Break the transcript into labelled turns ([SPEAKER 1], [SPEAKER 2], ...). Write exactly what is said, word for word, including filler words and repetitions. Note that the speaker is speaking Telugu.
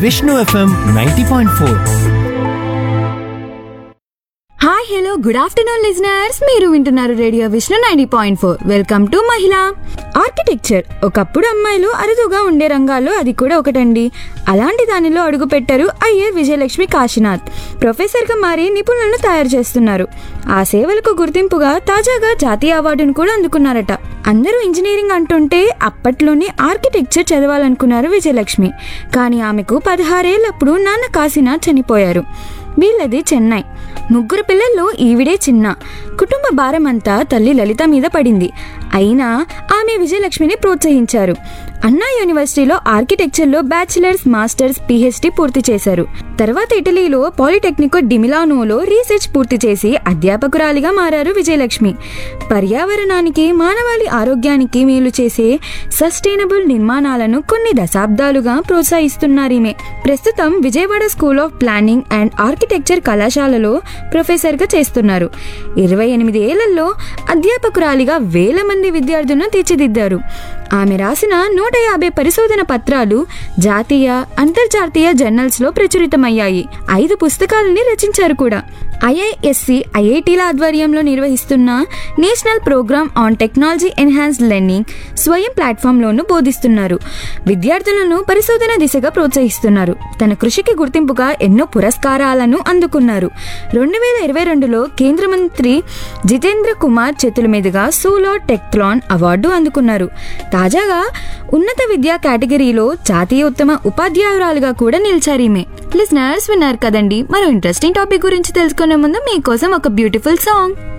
[SPEAKER 1] Vishnu FM ninety point four.
[SPEAKER 2] Hi hello good afternoon listeners, మీరు వింటున్నారు radio Vishnu ninety point four. Welcome to మహిళ. ఆర్కిటెక్చర్ ఒకప్పుడు అమ్మాయిలు అరుదుగా ఉండే రంగాల్లో అది కూడా ఒకటండి. అలాంటి దానిలో అడుగు పెట్టారు అయ్యర్ విజయలక్ష్మి కాశీనాథ్. ప్రొఫెసర్గా మారి నిపుణులను తయారు చేస్తున్నారు. ఆ సేవలకు గుర్తింపుగా తాజాగా జాతీయ అవార్డును కూడా అందుకున్నారట. అందరూ ఇంజనీరింగ్ అంటుంటే అప్పట్లోనే ఆర్కిటెక్చర్ చదవాలనుకున్నారు విజయలక్ష్మి. కానీ ఆమెకు పదహారేళ్లప్పుడు నాన్న కాశీనాథ్ చనిపోయారు. వీళ్ళది చెన్నై. ముగ్గురు పిల్లల్లో ఈవిడే చిన్న. కుటుంబ భారం అంతా తల్లి లలిత మీద పడింది. అయినా ఆమె విజయలక్ష్మిని ప్రోత్సహించారు. అన్నా యూనివర్సిటీలో ఆర్కిటెక్చర్లో బ్యాచిలర్స్, మాస్టర్స్, పిహెచ్డి పూర్తి చేశారు. తర్వాత ఇటలీలో పాలిటెక్నికో డి మిలానోలో రీసెర్చ్ పూర్తి చేసి అధ్యాపకురాలిగా మారారు విజయలక్ష్మి. పర్యావరణానికి, మానవాళి ఆరోగ్యానికి మేలు చేసే సస్టైనబుల్ నిర్మాణాలను కొన్ని దశాబ్దాలుగా ప్రోత్సహిస్తున్నారు ఈమె. ప్రస్తుతం Vijayawada school of planning and architecture కళాశాలలో ప్రొఫెసర్గా చేస్తున్నారు. ఇరవై ఎనిమిది ఏళ్లలో అధ్యాపకురాలిగా వేల మంది విద్యార్థులను తీర్చిదిద్దారు. ఆమె రాసిన నూట యాభై పరిశోధన పత్రాలు జాతీయ, అంతర్జాతీయ జర్నల్స్ లో ప్రచురితమయ్యాయి. ఐదు పుస్తకాలని రచించారు కూడా. ఐఐఎస్సి, ఐఐటీల ఆధ్వర్యంలో నిర్వహిస్తున్న national programme on technology enhanced learning స్వయం ప్లాట్ఫామ్ లోను బోధిస్తున్నారు. విద్యార్థులను పరిశోధన దిశగా ప్రోత్సహిస్తున్నారు. తన కృషికి గుర్తింపుగా ఎన్నో పురస్కారాలను అందుకున్నారు. రెండు వేల ఇరవై రెండులో కేంద్ర మంత్రి జితేంద్ర కుమార్ చేతుల మీదుగా సోలో టెక్థ్లాన్ అవార్డు అందుకున్నారు. తాజాగా ఉన్నత విద్యా కేటగిరీలో జాతీయ ఉత్తమ ఉపాధ్యాయురాలుగా కూడా నిలిచారు ఈమె. లిజనర్స్ విన్నారు కదండి. మరో ఇంట్రెస్టింగ్ టాపిక్ గురించి తెలుసుకునే ముందు మీకోసం ఒక బ్యూటిఫుల్ సాంగ్.